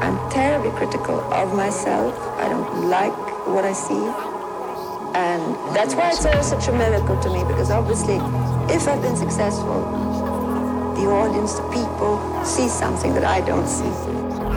I'm terribly critical of myself. I don't like what I see. And that's why it's all such a miracle to me, because obviously, if I've been successful, the audience, the people, see something that I don't see.